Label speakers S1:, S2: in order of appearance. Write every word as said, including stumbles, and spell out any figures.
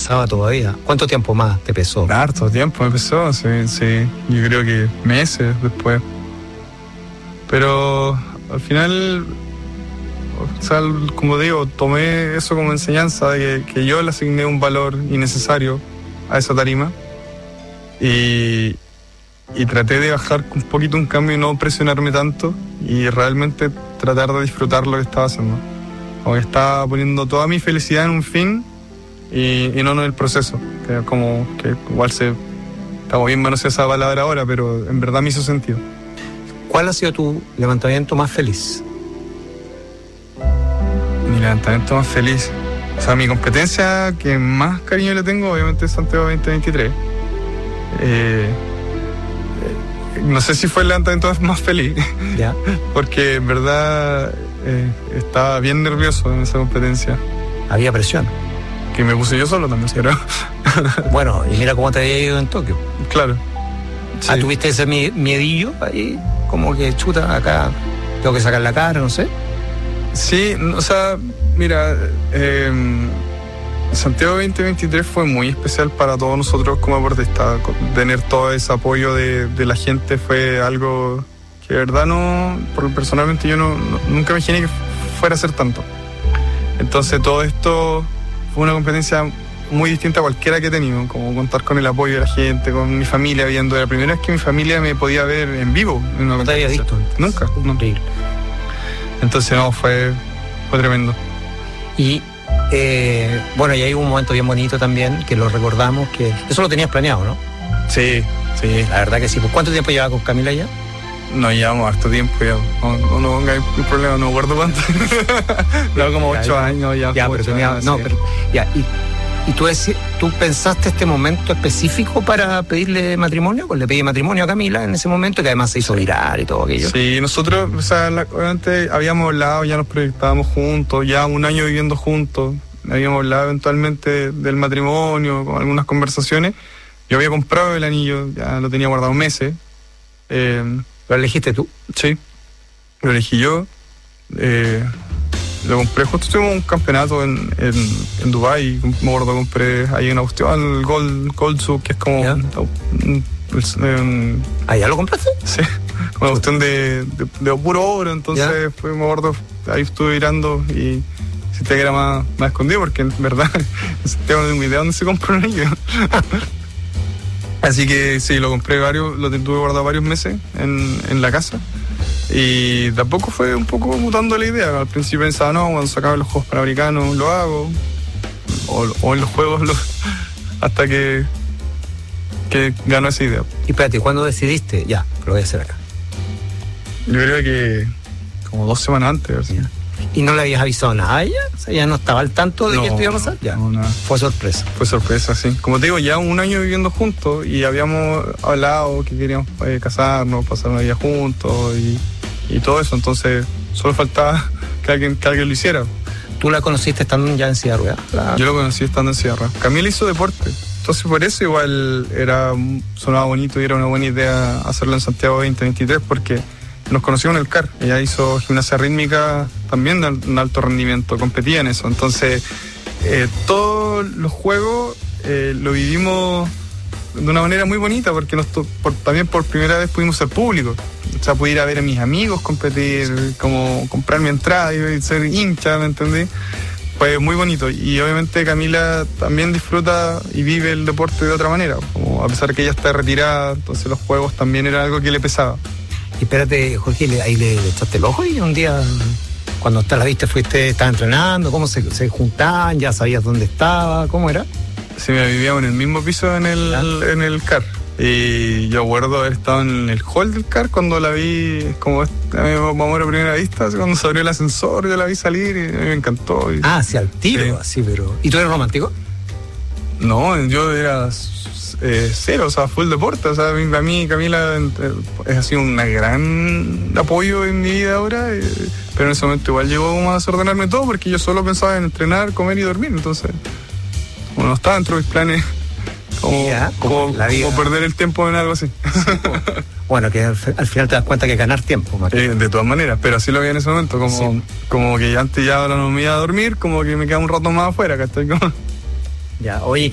S1: pesaba todavía. ¿Cuánto tiempo más te pesó?
S2: Harto tiempo me pesó, sí, sí. Yo creo que meses después. Pero al final, o sea, como digo, tomé eso como enseñanza de que, que yo le asigné un valor innecesario a esa tarima y, y traté de bajar un poquito un cambio y no presionarme tanto y realmente tratar de disfrutar lo que estaba haciendo. Como que estaba poniendo toda mi felicidad en un fin y, y no en el proceso, que como que igual se está bien manosear esa palabra ahora, pero en verdad me hizo sentido.
S1: ¿Cuál ha sido tu levantamiento más feliz?
S2: Mi levantamiento más feliz, o sea, mi competencia que más cariño le tengo obviamente es Santiago veinte veintitrés. Eh, eh, no sé si fue el levantamiento más feliz,
S1: ¿Ya?
S2: porque en verdad eh, estaba bien nervioso en esa competencia.
S1: Había presión.
S2: Que me puse yo solo también, ¿cierto?
S1: Bueno, y mira cómo te había ido en Tokio.
S2: Claro. Sí.
S1: Ah, ¿tuviste ese miedillo ahí? Como que chuta, acá tengo que sacar la cara, no sé.
S2: Sí, o sea, mira, eh, Santiago veinte veintitrés fue muy especial para todos nosotros como deportistas. Tener todo ese apoyo de, de la gente fue algo que de verdad no, personalmente yo no, no, nunca me imaginé que fuera a ser tanto. Entonces todo esto fue una competencia muy distinta a cualquiera que he tenido, como contar con el apoyo de la gente, con mi familia viendo. La primera vez que mi familia me podía ver en vivo. En una
S1: ¿No te había visto?
S2: Nunca. No.
S1: Increíble.
S2: Entonces no, fue, fue tremendo.
S1: Y eh, bueno, y hay un momento bien bonito también, que lo recordamos, que eso lo tenías planeado, ¿no?
S2: Sí, sí.
S1: La verdad que sí. ¿Por cuánto tiempo llevaba con Camila ya?
S2: No, llevamos harto tiempo ya. No, no, no ponga el problema, no guardo cuánto. No, como ocho ya, años ya.
S1: Ya, pero
S2: ocho
S1: tenía,
S2: años,
S1: no,
S2: sí.
S1: pero ya. Y, ¿Y tú, tú pensaste este momento específico para pedirle matrimonio? Pues le pedí matrimonio a Camila en ese momento, que además se hizo viral y todo aquello.
S2: Sí, nosotros, o sea, la, obviamente habíamos hablado, ya nos proyectábamos juntos, ya un año viviendo juntos, habíamos hablado eventualmente del matrimonio, con algunas conversaciones. Yo había comprado el anillo, ya lo tenía guardado meses. Eh,
S1: ¿Lo elegiste tú?
S2: Sí, lo elegí yo. Eh, Lo compré, justo tuvimos un campeonato en, en, en Dubái, me acuerdo, compré ahí una cuestión, el Gold, Gold Sub, que es como...
S1: ¿Ya?
S2: Un, un, un,
S1: ¿Ah, ya lo compraste?
S2: Sí, una cuestión de, de, de puro oro, entonces fue, me acuerdo, ahí estuve mirando y sentí que era más, más escondido, porque en verdad no tengo idea dónde se compra un anillo. Así que sí, lo compré varios, lo tuve guardado varios meses en, en la casa. Y tampoco fue un poco mutando la idea. Al principio pensaba, no, cuando se acaben los Juegos Panamericanos lo hago, o, o en los Juegos lo, hasta que, que ganó esa idea.
S1: Y espérate, ¿cuándo decidiste? Ya, lo voy a hacer acá.
S2: Yo creo que como dos semanas antes. ¿Sí?
S1: ¿Y no le habías avisado nada a ella? O sea, ¿ya no estaba al tanto de
S2: no,
S1: que esto iba a pasar? Ya,
S2: no, nada.
S1: Fue sorpresa.
S2: Fue sorpresa, sí. Como te digo, ya un año viviendo juntos y habíamos hablado que queríamos eh, casarnos, pasar una vida juntos y... y todo eso, entonces solo faltaba que alguien, que alguien lo hiciera.
S1: ¿Tú la conociste estando ya en silla de ruedas? La...
S2: Yo lo conocí estando en silla de ruedas. Camila hizo deporte, entonces por eso igual era, sonaba bonito y era una buena idea hacerlo en Santiago veinte veintitrés, porque nos conocimos en el C A R. Ella hizo gimnasia rítmica también de un alto rendimiento, competía en eso. Entonces eh, todos los juegos eh, lo vivimos de una manera muy bonita, porque nos to- por, también por primera vez pudimos ser públicos. O sea, pude ir a ver a mis amigos competir, como comprar mi entrada y ser hincha, ¿me entendí? Fue muy bonito. Y obviamente Camila también disfruta y vive el deporte de otra manera. Como a pesar que ella está retirada, entonces los juegos también era algo que le pesaba.
S1: Y espérate, Jorge, ¿le, ahí le, le echaste el ojo y un día, cuando te la viste, fuiste, estabas entrenando? ¿Cómo se, se juntaban? ¿Ya sabías dónde estaba? ¿Cómo era?
S2: Sí, me vivíamos en el mismo piso en el, en el C A R. Y yo recuerdo haber estado en el hall del C A R cuando la vi, como vamos a la primera vista, cuando se abrió el ascensor, yo la vi salir y a mí me encantó. Y,
S1: ah, sí, al tiro, sí. Así, pero... ¿Y tú eres romántico?
S2: No, yo era eh, cero, o sea, full deporte. O sea, a mí Camila es así un gran apoyo en mi vida ahora, eh, pero en ese momento igual llegó como a desordenarme todo, porque yo solo pensaba en entrenar, comer y dormir, entonces bueno, no estaba dentro de mis planes como, ya, como, como, como perder el tiempo en algo así. Sí,
S1: pues. Bueno, que al, al final te das cuenta que ganar tiempo,
S2: eh, de todas maneras, pero así lo vi en ese momento, como, sí. Como que antes ya ahora no me iba a dormir, como que me quedaba un rato más afuera, ¿cachai?
S1: Ya, oye,